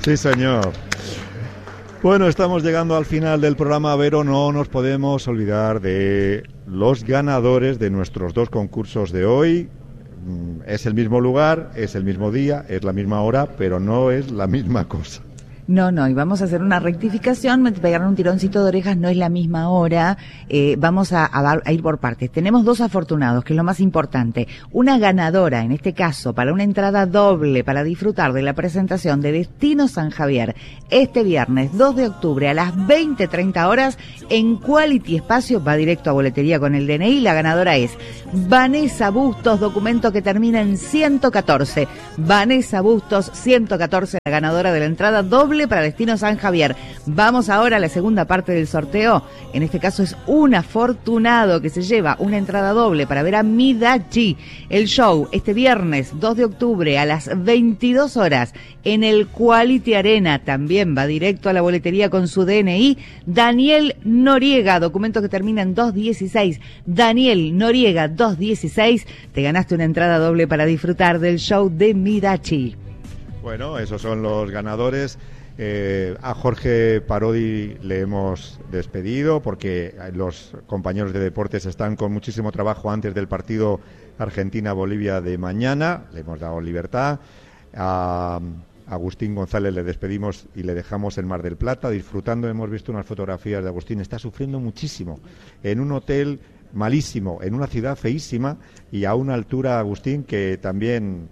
Sí, señor. Bueno, estamos llegando al final del programa, pero no nos podemos olvidar de los ganadores de nuestros 2 concursos de hoy. Es el mismo lugar, es el mismo día, es la misma hora, pero no es la misma cosa. No, y vamos a hacer una rectificación, me pegaron un tironcito de orejas, no es la misma hora, vamos a ir por partes. Tenemos 2 afortunados, que es lo más importante. Una ganadora, en este caso, para una entrada doble para disfrutar de la presentación de Destino San Javier, este viernes 2 de octubre a las 20:30 horas, en Quality Espacio, va directo a boletería con el DNI, la ganadora es Vanessa Bustos, documento que termina en 114. Vanessa Bustos, 114, la ganadora de la entrada doble para Destino San Javier. Vamos ahora a la segunda parte del sorteo. En este caso es un afortunado que se lleva una entrada doble para ver a Midachi. El show este viernes 2 de octubre a las 22 horas en el Quality Arena. También va directo a la boletería con su DNI. Daniel Noriega, documento que termina en 216. Daniel Noriega, 216. Te ganaste una entrada doble para disfrutar del show de Midachi. Bueno, esos son los ganadores. A Jorge Parodi le hemos despedido porque los compañeros de deportes están con muchísimo trabajo antes del partido Argentina-Bolivia de mañana. Le hemos dado libertad. A Agustín González le despedimos y le dejamos en Mar del Plata disfrutando. Hemos visto unas fotografías de Agustín. Está sufriendo muchísimo en un hotel malísimo, en una ciudad feísima y a una altura, Agustín, que también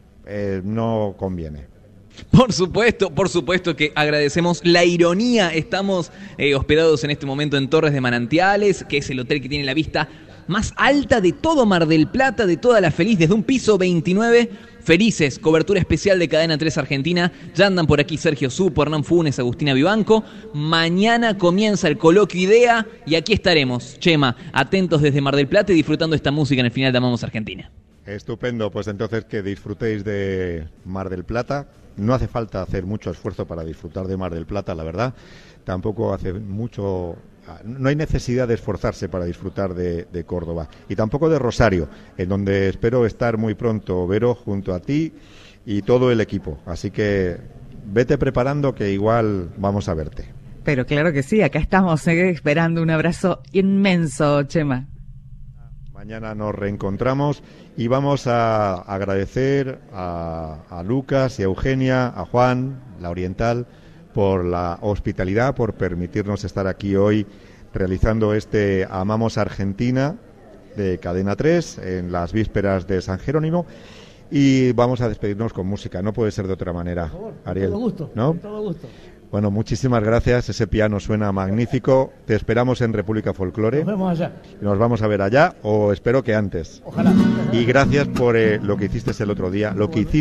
no conviene. Por supuesto que agradecemos la ironía. Estamos hospedados en este momento en Torres de Manantiales, que es el hotel que tiene la vista más alta de todo Mar del Plata, de toda la Feliz, desde un piso 29. Felices, cobertura especial de Cadena 3 Argentina. Ya andan por aquí Sergio Supo, Hernán Funes, Agustina Vivanco. Mañana comienza el coloquio Idea y aquí estaremos, Chema, atentos desde Mar del Plata y disfrutando esta música en el final de Amamos Argentina. Estupendo, pues entonces que disfrutéis de Mar del Plata. No hace falta hacer mucho esfuerzo para disfrutar de Mar del Plata, la verdad. Tampoco hace mucho... No hay necesidad de esforzarse para disfrutar de Córdoba. Y tampoco de Rosario, en donde espero estar muy pronto, Vero, junto a ti y todo el equipo. Así que vete preparando que igual vamos a verte. Pero claro que sí, acá estamos esperando un abrazo inmenso, Chema. Mañana nos reencontramos y vamos a agradecer a Lucas y a Eugenia, a Juan, la Oriental, por la hospitalidad, por permitirnos estar aquí hoy realizando este Amamos Argentina de Cadena 3 en las vísperas de San Jerónimo. Y vamos a despedirnos con música, no puede ser de otra manera. Por favor, Ariel, con todo gusto, ¿no? Con todo gusto. Bueno, muchísimas gracias, ese piano suena magnífico. Te esperamos en República Folklore. Nos vemos allá. Nos vamos a ver allá, o espero que antes. Ojalá. Y gracias por lo que hicisteis el otro día,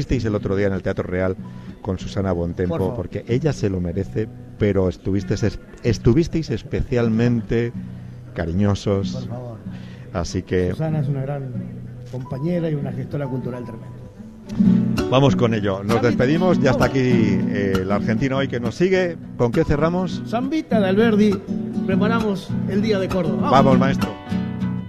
en el Teatro Real con Susana Bontempo, porque ella se lo merece, pero estuvisteis especialmente cariñosos. Por favor. Así que... Susana es una gran compañera y una gestora cultural tremenda. Vamos con ello, nos despedimos, ya está aquí la Argentina hoy que nos sigue. ¿Con qué cerramos? Zambita de Alberdi, preparamos el Día de Córdoba. Vamos, maestro.